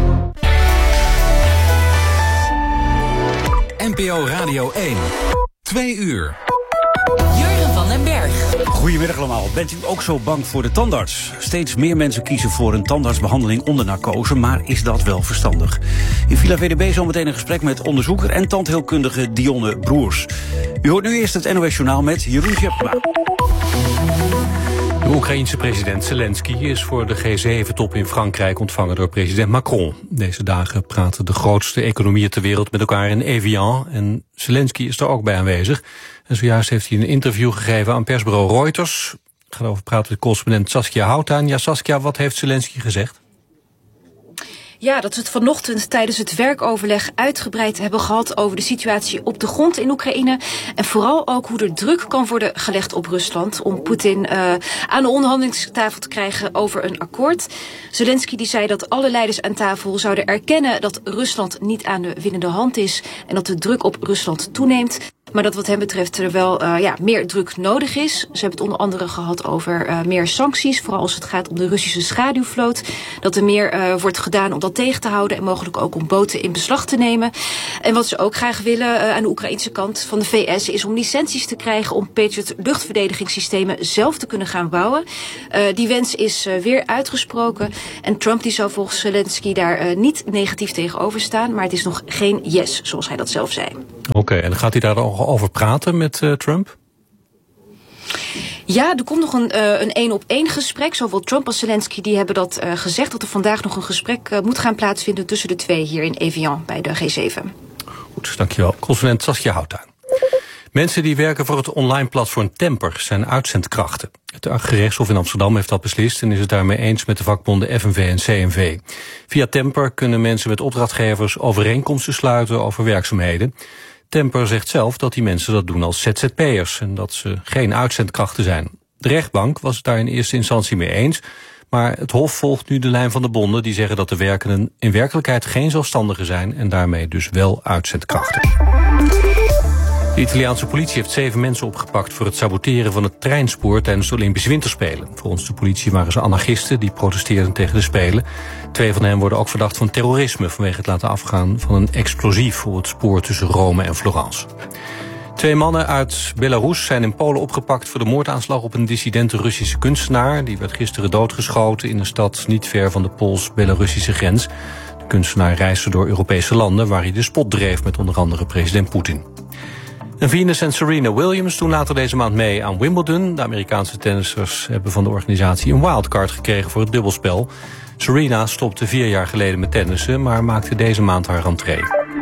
NPO Radio 1. 2 uur. Jurgen van den Berg. Goedemiddag allemaal. Bent u ook zo bang voor de tandarts? Steeds meer mensen kiezen voor een tandartsbehandeling onder narcose, maar is dat wel verstandig? In Villa VDB zometeen een gesprek met onderzoeker en tandheelkundige Dionne Broers. U hoort nu eerst het NOS Journaal met Jeroen Tjepkema. De Oekraïense president Zelensky is voor de G7-top in Frankrijk ontvangen door president Macron. Deze dagen praten de grootste economieën ter wereld met elkaar in Evian en Zelensky is er ook bij aanwezig. En zojuist heeft hij een interview gegeven aan persbureau Reuters. Ik ga erover praten met correspondent Saskia Houtaan. Ja, Saskia, wat heeft Zelensky gezegd? Ja, dat ze het vanochtend tijdens het werkoverleg uitgebreid hebben gehad over de situatie op de grond in Oekraïne. En vooral ook hoe er druk kan worden gelegd op Rusland om Poetin aan de onderhandelingstafel te krijgen over een akkoord. Zelensky die zei dat alle leiders aan tafel zouden erkennen dat Rusland niet aan de winnende hand is en dat de druk op Rusland toeneemt. Maar dat wat hem betreft er wel meer druk nodig is. Ze hebben het onder andere gehad over meer sancties. Vooral als het gaat om de Russische schaduwvloot. Dat er meer wordt gedaan om dat tegen te houden. En mogelijk ook om boten in beslag te nemen. En wat ze ook graag willen aan de Oekraïnse kant van de VS... is om licenties te krijgen om Patriot luchtverdedigingssystemen zelf te kunnen gaan bouwen. Die wens is weer uitgesproken. En Trump die zou volgens Zelensky daar niet negatief tegenover staan. Maar het is nog geen yes, zoals hij dat zelf zei. Oké, en gaat hij daar nog over praten met Trump? Ja, er komt nog een 1-op-1 gesprek. Zowel Trump als Zelensky die hebben dat gezegd... dat er vandaag nog een gesprek moet gaan plaatsvinden... tussen de twee hier in Evian bij de G7. Goed, dankjewel. Consulent Saskia Houttuin. Mensen die werken voor het online platform Temper zijn uitzendkrachten. Het gerechtshof in Amsterdam heeft dat beslist en is het daarmee eens met de vakbonden FNV en CNV. Via Temper kunnen mensen met opdrachtgevers overeenkomsten sluiten over werkzaamheden. Temper zegt zelf dat die mensen dat doen als ZZP'ers en dat ze geen uitzendkrachten zijn. De rechtbank was het daar in eerste instantie mee eens, maar het Hof volgt nu de lijn van de bonden die zeggen dat de werkenden in werkelijkheid geen zelfstandigen zijn en daarmee dus wel uitzendkrachten. De Italiaanse politie heeft 7 mensen opgepakt voor het saboteren van het treinspoor tijdens de Olympische Winterspelen. Volgens de politie waren ze anarchisten die protesteerden tegen de Spelen. 2 van hen worden ook verdacht van terrorisme vanwege het laten afgaan van een explosief op het spoor tussen Rome en Florence. 2 mannen uit Belarus zijn in Polen opgepakt voor de moordaanslag op een dissidente Russische kunstenaar. Die werd gisteren doodgeschoten in een stad niet ver van de Pools-Belarussische grens. De kunstenaar reisde door Europese landen waar hij de spot dreef met onder andere president Poetin. En Venus en Serena Williams doen later deze maand mee aan Wimbledon. De Amerikaanse tennissers hebben van de organisatie een wildcard gekregen voor het dubbelspel. Serena stopte 4 jaar geleden met tennissen, maar maakte deze maand haar rentree.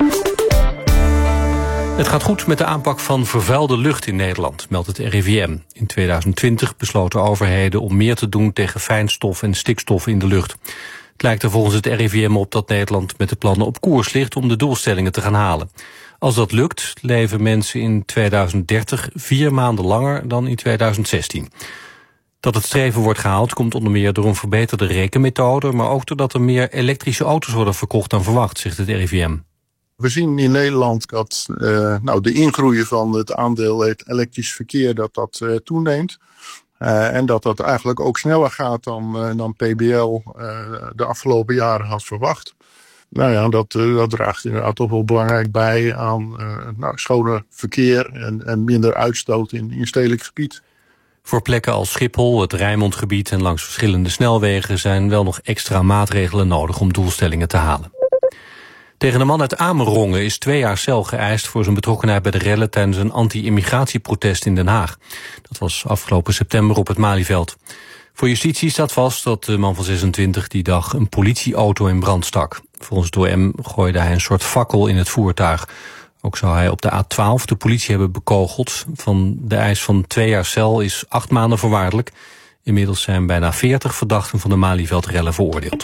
Het gaat goed met de aanpak van vervuilde lucht in Nederland, meldt het RIVM. In 2020 besloten overheden om meer te doen tegen fijnstof en stikstof in de lucht. Het lijkt er volgens het RIVM op dat Nederland met de plannen op koers ligt om de doelstellingen te gaan halen. Als dat lukt, leven mensen in 2030 4 maanden langer dan in 2016. Dat het streven wordt gehaald komt onder meer door een verbeterde rekenmethode, maar ook doordat er meer elektrische auto's worden verkocht dan verwacht, zegt het RIVM. We zien in Nederland dat de ingroei van het aandeel elektrisch verkeer dat toeneemt. En dat eigenlijk ook sneller gaat dan PBL de afgelopen jaren had verwacht. Nou ja, dat draagt inderdaad toch wel belangrijk bij aan schoner verkeer en minder uitstoot in stedelijk gebied. Voor plekken als Schiphol, het Rijnmondgebied en langs verschillende snelwegen zijn wel nog extra maatregelen nodig om doelstellingen te halen. Tegen een man uit Amerongen is 2 jaar cel geëist voor zijn betrokkenheid bij de rellen tijdens een anti-immigratieprotest in Den Haag. Dat was afgelopen september op het Malieveld. Voor justitie staat vast dat de man van 26 die dag een politieauto in brand stak. Volgens het OM gooide hij een soort fakkel in het voertuig. Ook zou hij op de A12 de politie hebben bekogeld. Van de eis van 2 jaar cel is 8 maanden voorwaardelijk. Inmiddels zijn bijna 40 verdachten van de Malieveld-rellen veroordeeld.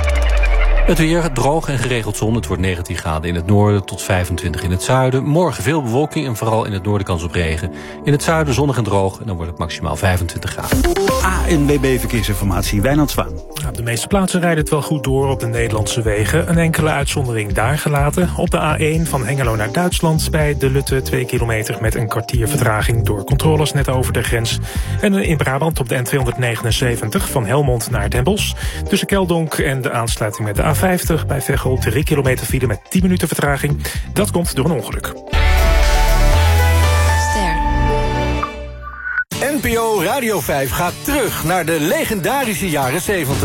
Het weer droog en geregeld zon. Het wordt 19 graden in het noorden tot 25 in het zuiden. Morgen veel bewolking en vooral in het noorden kans op regen. In het zuiden zonnig en droog en dan wordt het maximaal 25 graden. ANWB Verkeersinformatie, Wijnand Zwaan. Op de meeste plaatsen rijdt het wel goed door op de Nederlandse wegen. Een enkele uitzondering daar gelaten. Op de A1 van Hengelo naar Duitsland bij de Lutte 2 kilometer met een kwartier vertraging door controles net over de grens. En in Brabant op de N279 van Helmond naar Den Bosch. Tussen Keldonk en de aansluiting met de A50 bij Veghel 3 kilometer file met 10 minuten vertraging. Dat komt door een ongeluk. NPO Radio 5 gaat terug naar de legendarische jaren 70.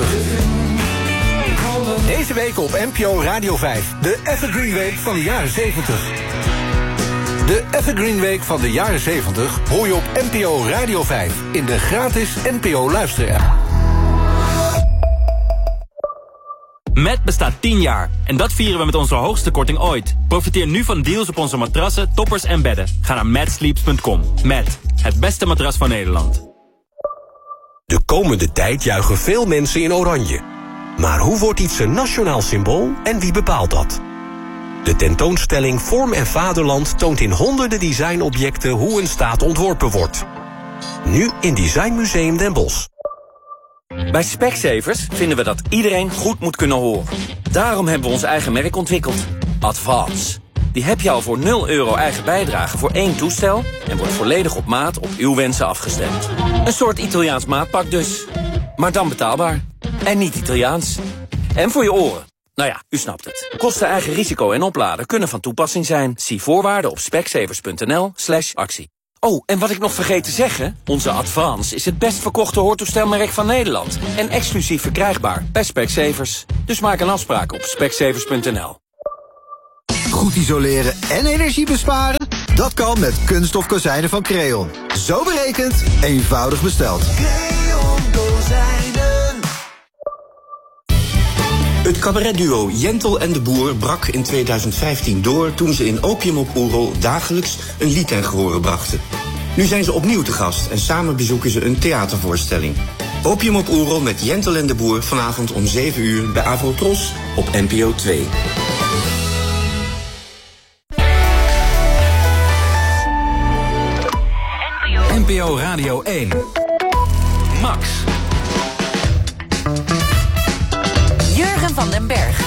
Deze week op NPO Radio 5, de Evergreen Week van de jaren 70. De Evergreen Week van de jaren 70 hoor je op NPO Radio 5 in de gratis NPO luisterapp. Met bestaat 10 jaar en dat vieren we met onze hoogste korting ooit. Profiteer nu van deals op onze matrassen, toppers en bedden. Ga naar matsleeps.com. Met het beste matras van Nederland. De komende tijd juichen veel mensen in oranje. Maar hoe wordt iets een nationaal symbool en wie bepaalt dat? De tentoonstelling Vorm en Vaderland toont in honderden designobjecten hoe een staat ontworpen wordt. Nu in Designmuseum Den Bosch. Bij Specsavers vinden we dat iedereen goed moet kunnen horen. Daarom hebben we ons eigen merk ontwikkeld. Advance. Die heb je al voor €0 eigen bijdrage voor 1 toestel en wordt volledig op maat op uw wensen afgestemd. Een soort Italiaans maatpak dus. Maar dan betaalbaar. En niet Italiaans. En voor je oren. Nou ja, u snapt het. Kosten, eigen risico en opladen kunnen van toepassing zijn. Zie voorwaarden op specsavers.nl/actie. Oh, en wat ik nog vergeet te zeggen, onze Advance is het best verkochte hoortoestelmerk van Nederland. En exclusief verkrijgbaar bij Specsavers. Dus maak een afspraak op specsavers.nl. Goed isoleren en energie besparen? Dat kan met kunststof kozijnen van Creon. Zo berekend, eenvoudig besteld. Creon kozijnen. Het cabaretduo Jentel en de Boer brak in 2015 door toen ze in Opium op Oerol dagelijks een lied ten gehore brachten. Nu zijn ze opnieuw te gast en samen bezoeken ze een theatervoorstelling. Opium op Oerol met Jentel en de Boer vanavond om 7 uur bij Avrotros op NPO 2. NPO Radio 1. Max. Jurgen van den Berg.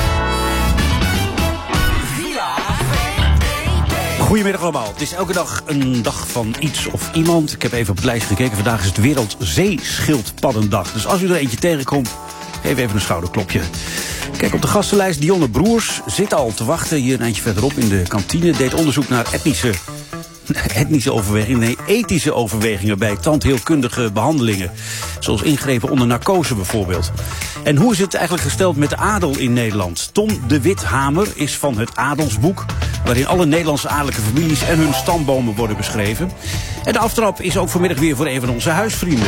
Goedemiddag allemaal. Het is elke dag een dag van iets of iemand. Ik heb even op het lijstje gekeken. Vandaag is het Wereldzeeschildpaddendag. Dus als u er eentje tegenkomt, geef even een schouderklopje. Kijk, op de gastenlijst Dionne Broers zit al te wachten. Hier een eindje verderop in de kantine. Deed onderzoek naar etnische overwegingen, nee, ethische overwegingen bij tandheelkundige behandelingen. Zoals ingrepen onder narcose bijvoorbeeld. En hoe is het eigenlijk gesteld met de adel in Nederland? Tom de Withamer is van het Adelsboek, waarin alle Nederlandse adellijke families en hun stambomen worden beschreven. En de aftrap is ook vanmiddag weer voor een van onze huisvrienden.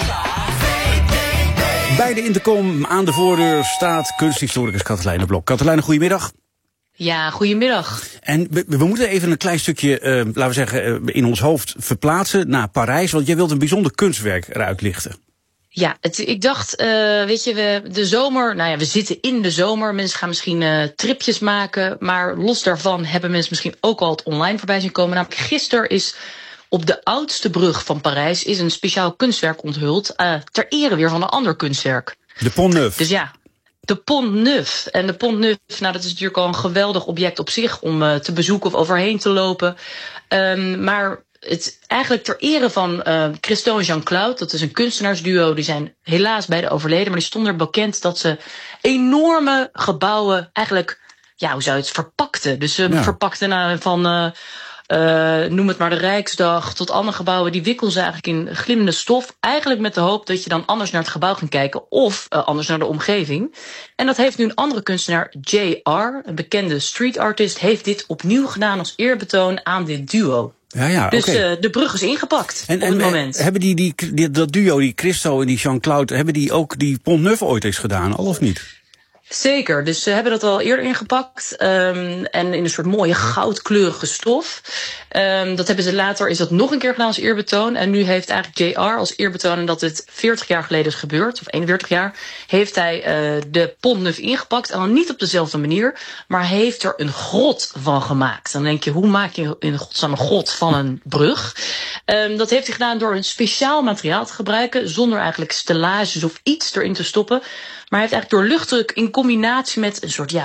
Bij de intercom aan de voordeur staat kunsthistoricus Katelijne Blok. Katelijne, goedemiddag. Ja, goedemiddag. En we moeten even een klein stukje, laten we zeggen, in ons hoofd verplaatsen naar Parijs. Want jij wilt een bijzonder kunstwerk eruit lichten. Ja, ik dacht, weet je, de zomer, nou ja, we zitten in de zomer. Mensen gaan misschien tripjes maken. Maar los daarvan hebben mensen misschien ook al het online voorbij zien komen. Namelijk gisteren is op de oudste brug van Parijs is een speciaal kunstwerk onthuld. Ter ere weer van een ander kunstwerk. De Pont Neuf. Dus ja. De Pont Neuf. En de Pont Neuf, nou, dat is natuurlijk al een geweldig object op zich om te bezoeken of overheen te lopen. Maar het eigenlijk ter ere van Christo en Jean-Claude, dat is een kunstenaarsduo, die zijn helaas beide overleden, maar die stonden er bekend dat ze enorme gebouwen eigenlijk, ja, hoe zou je het, verpakten. Dus ze verpakten van noem het maar de Rijksdag tot andere gebouwen, die wikkelden ze eigenlijk in glimmende stof. Eigenlijk met de hoop dat je dan anders naar het gebouw ging kijken of anders naar de omgeving. En dat heeft nu een andere kunstenaar, J.R., een bekende street artist, heeft dit opnieuw gedaan als eerbetoon aan dit duo. Ja, dus de brug is ingepakt op het moment. Hebben dat duo, die Christo en die Jean-Claude, hebben die ook die Pont Neuf ooit eens gedaan, al of niet? Zeker, dus ze hebben dat al eerder ingepakt en in een soort mooie goudkleurige stof. Dat hebben ze later, is dat nog een keer gedaan als eerbetoon. En nu heeft eigenlijk JR als eerbetoon, en dat het 40 jaar geleden is gebeurd, of 41 jaar, heeft hij de Pont Neuf ingepakt. En dan niet op dezelfde manier, maar heeft er een grot van gemaakt. Dan denk je, hoe maak je in godsnaam een grot van een brug? Dat heeft hij gedaan door een speciaal materiaal te gebruiken, zonder eigenlijk stellages of iets erin te stoppen. Maar hij heeft eigenlijk door luchtdruk in combinatie met een soort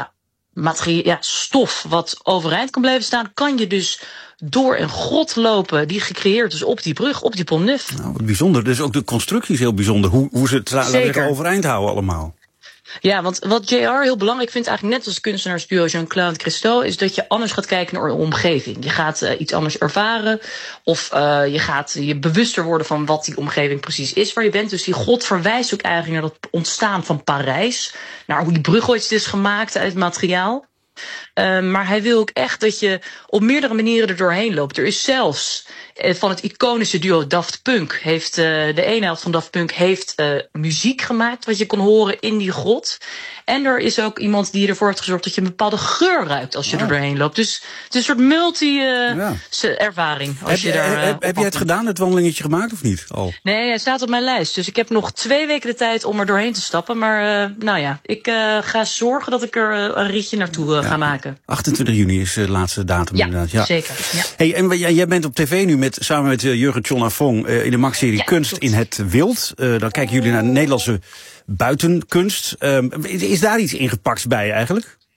stof wat overeind kan blijven staan, kan je dus door een grot lopen die gecreëerd is op die brug, op die Pont Neuf. Nou, wat bijzonder. Dus ook de constructie is heel bijzonder. Hoe ze het overeind houden allemaal. Ja, want wat JR heel belangrijk vindt, eigenlijk net als kunstenaarsduo Jean-Claude Christo, is dat je anders gaat kijken naar de omgeving. Je gaat iets anders ervaren, of je gaat je bewuster worden van wat die omgeving precies is waar je bent. Dus die god verwijst ook eigenlijk naar dat ontstaan van Parijs, naar hoe die brug ooit is gemaakt uit materiaal. Maar hij wil ook echt dat je op meerdere manieren er doorheen loopt. Er is zelfs van het iconische duo Daft Punk heeft de ene helft van Daft Punk heeft muziek gemaakt wat je kon horen in die grot. En er is ook iemand die ervoor heeft gezorgd dat je een bepaalde geur ruikt als je er doorheen loopt. Dus het is een soort multi-ervaring. Heb je het gedaan, het wandelingetje gemaakt of niet? Oh. Nee, hij staat op mijn lijst. Dus ik heb nog 2 weken de tijd om er doorheen te stappen. Maar ik ga zorgen dat ik er een ritje naartoe ga maken. 28 juni is de laatste datum inderdaad. Ja, zeker. Ja. Hey, en jij bent op tv nu samen met Jurgen Tjonnafong in de Max-serie Kunst in het Wild. Dan kijken jullie naar Nederlandse buitenkunst. Is daar iets ingepakt bij eigenlijk?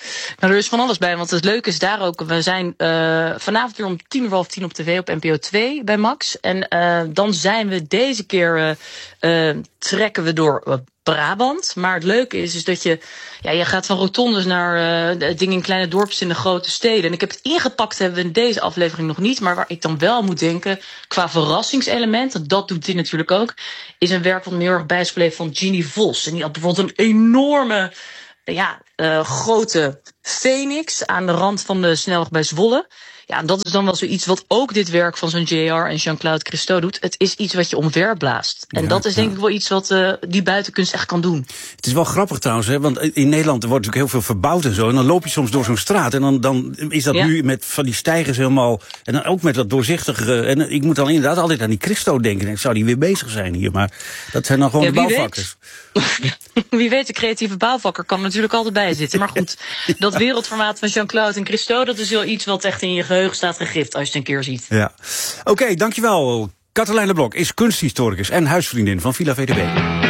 Nou, er is van alles bij, want het leuke is daar ook, we zijn vanavond weer om 10:30 op tv op NPO 2 bij Max. En dan zijn we deze keer, trekken we door Brabant. Maar het leuke is dat je gaat van rotondes naar dingen in kleine dorpjes in de grote steden. En ik heb het ingepakt, hebben we in deze aflevering nog niet. Maar waar ik dan wel moet denken, qua verrassingselement, dat doet dit natuurlijk ook, is een werk wat me heel erg bijsbleef van Ginny Vos. En die had bijvoorbeeld een enorme, grote Phoenix aan de rand van de snelweg bij Zwolle. Ja, en dat is dan wel zoiets wat ook dit werk van zo'n JR en Jean-Claude Christo doet. Het is iets wat je omver blaast. En dat is denk ik wel iets wat die buitenkunst echt kan doen. Het is wel grappig trouwens, hè, want in Nederland wordt natuurlijk heel veel verbouwd en zo. En dan loop je soms door zo'n straat en dan is dat nu met van die steigers helemaal. En dan ook met dat doorzichtige. En ik moet dan inderdaad altijd aan die Christo denken. En zou die weer bezig zijn hier? Maar dat zijn dan gewoon de bouwvakkers. Wie weet, de creatieve bouwvakker kan natuurlijk altijd bij zitten. Maar goed, dat wereldformaat van Jean-Claude en Christo, dat is wel iets wat echt in je geheugen staat gegrift als je het een keer ziet. Ja. Oké, dankjewel. Katelijne Blok is kunsthistoricus en huisvriendin van Villa VDB.